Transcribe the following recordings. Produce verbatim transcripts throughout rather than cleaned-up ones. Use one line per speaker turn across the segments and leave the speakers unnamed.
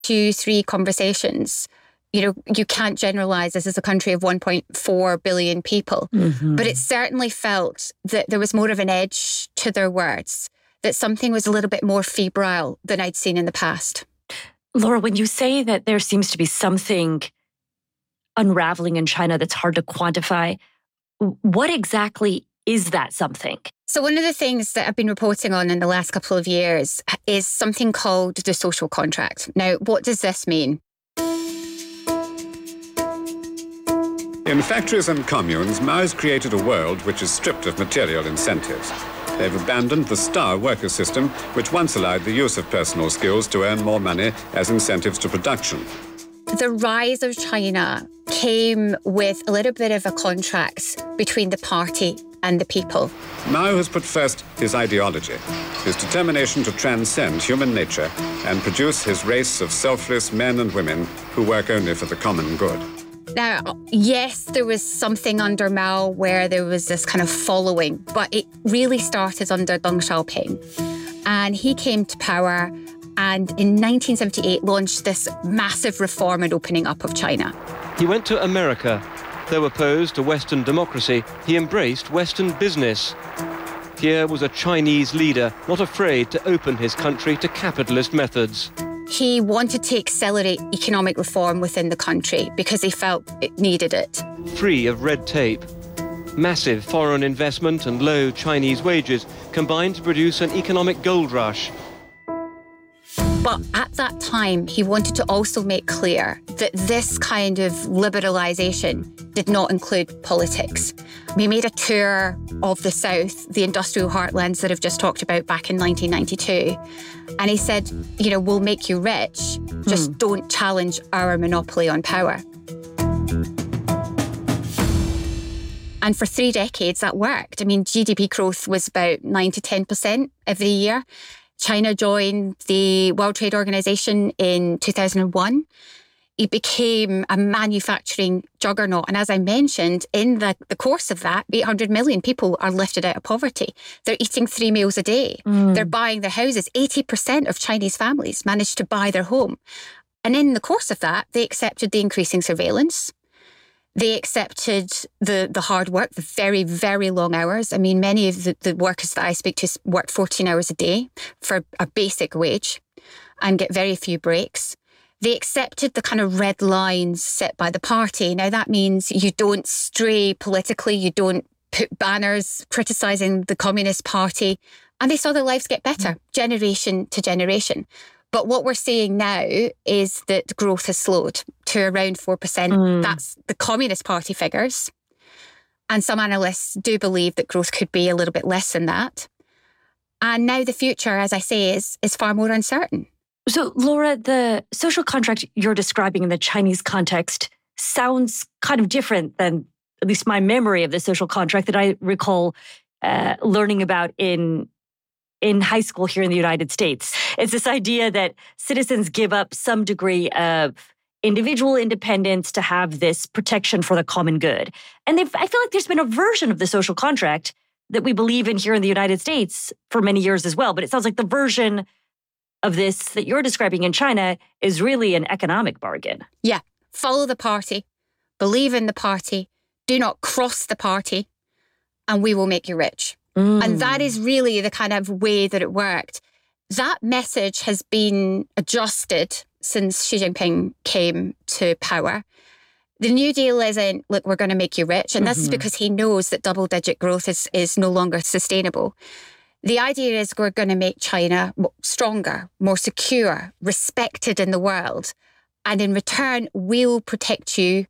two, three conversations. You know, you can't generalize this as a country of one point four billion people. Mm-hmm. But it certainly felt that there was more of an edge to their words, that something was a little bit more febrile than I'd seen in the past.
Laura, when you say that there seems to be something unraveling in China that's hard to quantify, what exactly is that something?
So one of the things that I've been reporting on in the last couple of years is something called the social contract. Now, what does this mean?
In factories and communes, Mao's created a world which is stripped of material incentives. They've abandoned the star worker system, which once allowed the use of personal skills to earn more money as incentives to production.
The rise of China came with a little bit of a contract between the party and the people.
Mao has put first his ideology, his determination to transcend human nature and produce his race of selfless men and women who work only for the common good.
Now, yes, there was something under Mao where there was this kind of following, but it really started under Deng Xiaoping. And he came to power and in nineteen seventy-eight launched this massive reform and opening up of China.
He went to America. Though opposed to Western democracy, he embraced Western business. Here was a Chinese leader not afraid to open his country to capitalist methods.
He wanted to accelerate economic reform within the country because he felt it needed it.
Free of red tape. Massive foreign investment and low Chinese wages combined to produce an economic gold rush.
But at that time, he wanted to also make clear that this kind of liberalisation did not include politics. We made a tour of the South, the industrial heartlands that I've just talked about back in nineteen ninety-two. And he said, you know, we'll make you rich, just hmm. don't challenge our monopoly on power. And for three decades, that worked. I mean, G D P growth was about nine to ten percent every year. China joined the World Trade Organization in two thousand one. It became a manufacturing juggernaut. And as I mentioned, in the, the course of that, eight hundred million people are lifted out of poverty. They're eating three meals a day. Mm. They're buying their houses. eighty percent of Chinese families managed to buy their home. And in the course of that, they accepted the increasing surveillance. They accepted the, the hard work, the very, very long hours. I mean, many of the, the workers that I speak to work fourteen hours a day for a basic wage and get very few breaks. They accepted the kind of red lines set by the party. Now, that means you don't stray politically, you don't put banners criticising the Communist Party. And they saw their lives get better, generation to generation. But what we're seeing now is that growth has slowed to around four percent. Mm. That's the Communist Party figures. And some analysts do believe that growth could be a little bit less than that. And now the future, as I say, is, is far more uncertain.
So, Laura, the social contract you're describing in the Chinese context sounds kind of different than at least my memory of the social contract that I recall uh, learning about in in high school here in the United States. It's this idea that citizens give up some degree of individual independence to have this protection for the common good. And I feel like there's been a version of the social contract that we believe in here in the United States for many years as well. But it sounds like the version of this that you're describing in China is really an economic bargain.
Yeah. Follow the party, believe in the party, do not cross the party, and we will make you rich. Mm. And that is really the kind of way that it worked. That message has been adjusted since Xi Jinping came to power. The New Deal isn't, look, we're going to make you rich. And mm-hmm. this is because he knows that double-digit growth is, is no longer sustainable. The idea is we're going to make China stronger, more secure, respected in the world. And in return, we'll protect you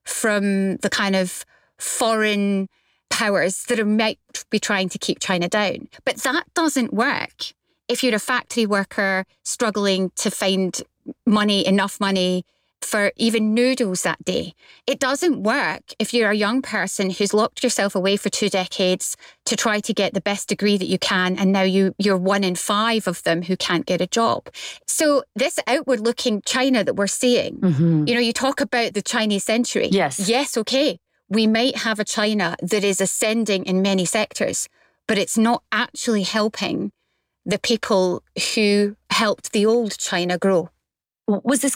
from the kind of foreign powers that are, might be trying to keep China down. But that doesn't work if you're a factory worker struggling to find money, enough money for even noodles that day. It doesn't work if you're a young person who's locked yourself away for two decades to try to get the best degree that you can, and now you, you're one in five of them who can't get a job. So this outward-looking China that we're seeing, mm-hmm. you know, you talk about the Chinese century.
Yes.
Yes, okay. We might have a China that is ascending in many sectors, but it's not actually helping the people who helped the old China grow.
Was this